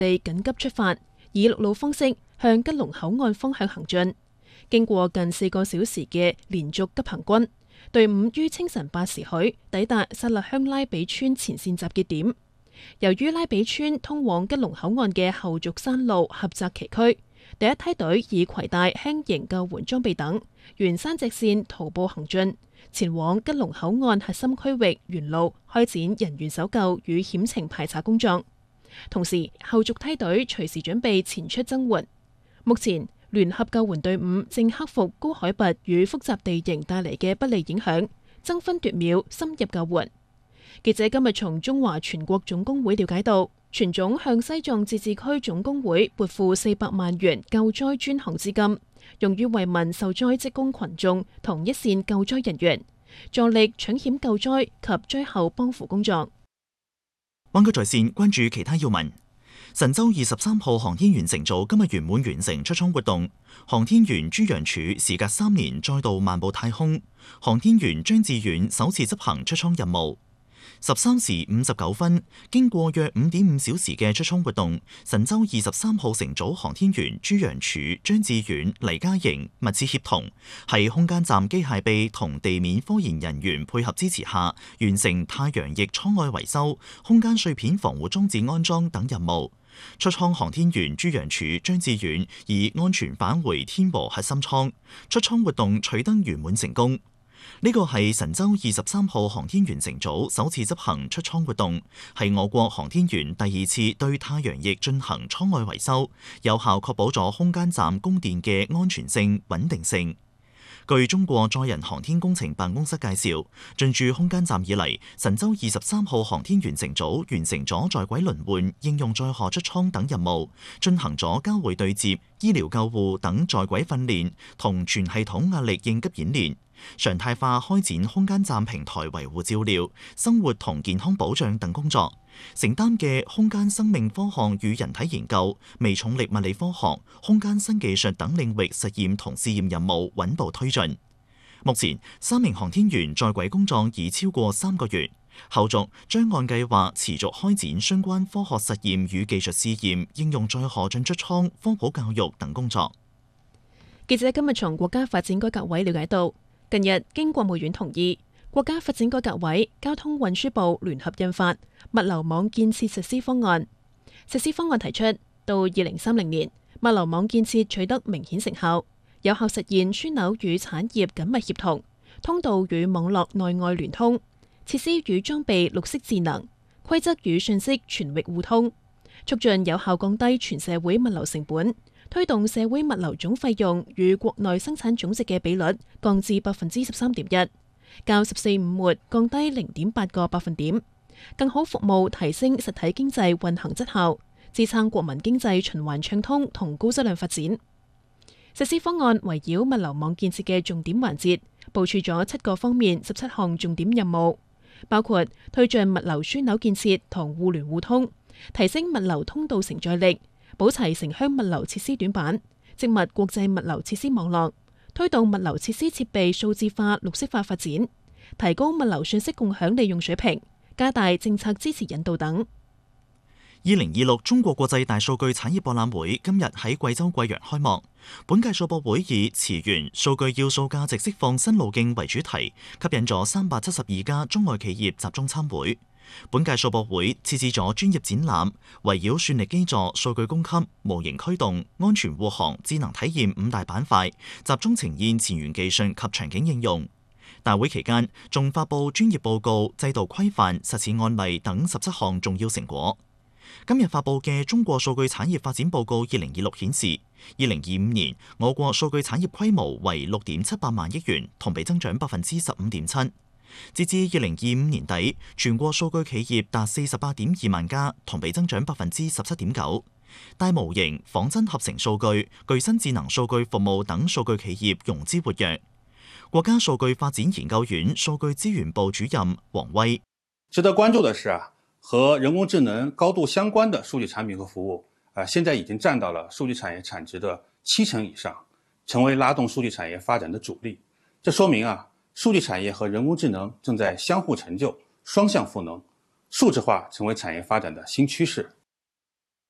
地緊急出發，以陸路方式向吉隆口岸方向行進。經過近4個小時嘅連續急行軍，隊伍於清晨8時許抵達薩勒鄉拉比村前線集結點。由於拉比村通往吉隆口岸嘅後續山路狹窄崎嶇，第一梯隊以攜帶輕型救援裝備等，沿山脊線徒步行進，前往吉隆口岸核心區域沿路開展人員搜救與險情排查工作。同時，後續梯隊隨時準備前出增援。目前，聯合救援隊伍正克服高海拔與複雜地形帶嚟嘅不利影響，爭分奪秒深入救援。記者今日從中華全國總工會了解到，全總向西藏自治區總工會撥付400萬元救災專項資金，用於慰問受災職工群眾同一線救災人員，助力搶險救災及災後幫扶工作。 灣區在線關注其他要聞。神舟23號航天員乘組今日圓滿完成出艙活動，航天員朱楊柱時隔3年再度漫步太空，航天員張志遠首次執行出艙任務。13時59分，經過約5.5小時嘅出艙活動，神舟23號乘組航天員朱楊柱、張志遠、黎嘉瑩密切協同，喺空間站機械臂同地面科研人員配合支持下，完成太陽翼艙外維修、空間碎片防護裝置安裝等任務。出艙航天員朱楊柱、張志遠已安全返回天和核心艙，出艙活動取得圓滿成功。呢個係神舟23號航天員乘組首次執行出艙活動，係我國航天員第2次對太陽翼進行艙外維修，有效確保咗空間站供電嘅安全性、穩定性。據中國載人航天工程辦公室介紹，進駐空間站以嚟，神舟23號航天員乘組完成咗在軌輪換、應用載荷出艙等任務，進行咗交會對接、醫療救護等在軌訓練同全系統壓力應急演練，常態化開展空間站平台維護照料、生活同健康保障等工作，承擔嘅空間生命科學與人體研究、微重力物理科學、空間新技術等領域實驗同試驗任務穩步推進。目前3名航天員在軌工作已超過3個月，後續將按計劃持續開展相關科學實驗與技術試驗、應用載荷進出艙、科普教育等工作。 記者今日從國家發展改革委了解到，近日經國務院同意，國家發展改革委、交通運輸部聯合印發《物流網建設實施方案》。實施方案提出，到2030年，物流網建設取得明顯成效，有效實現樞紐與產業緊密協同，通道與網絡內外聯通，設施與裝備綠色智能，規則與信息全域互通，促進有效降低全社會物流成本，推動社會物流總費用與國內生產總值嘅比率降至13.1%，較14.5末降低0.8個百分點，更好服務提升實體經濟運行質效，支撐國民經濟循環暢通同高質量發展。實施方案圍繞物流網建設嘅重點環節，部署咗7個方面17項重點任務，包括推進物流樞紐建設同互聯互通，提升物流通道承載力，補齊城鄉物流設施短板，植密國際物流設施網絡，推動物流設施設備數字化、綠色化發展，提高物流信息共享利用水平，加大政策支持引導等。 2026中國國際大數據產業博覽會今日喺貴州貴陽開幕。本屆數博會以馳援數據要素價值釋放新路徑為主題，吸引咗372家中外企業集中參會。本屆數博會設置咗專業展覽，圍繞算力基座、數據供給、模型驅動、安全護航、智能體驗5大板塊，集中呈現前沿技術及場景應用。大會期間仲發布專業報告、制度規範、實踐案例等17項重要成果。今日發布嘅《中國數據產業發展報告2026》顯示，2025年我國數據產業規模為6.78萬億元，同比增長15.7%。截至2025年底，全國數據企業達48.2萬家，同比增長17.9%。大模型、仿真合成數據、具身智能數據服務等數據企業融資活躍。國家數據發展研究院數據資源部主任王威： 值得關注的是和人工智能高度相關的數據產品和服務，現在已經佔到了數據產業產值的70%以上，成為拉動數據產業發展的主力。這說明數據產業和人工智能正在相互成就、雙向賦能，數字化成為產業發展的新趨勢。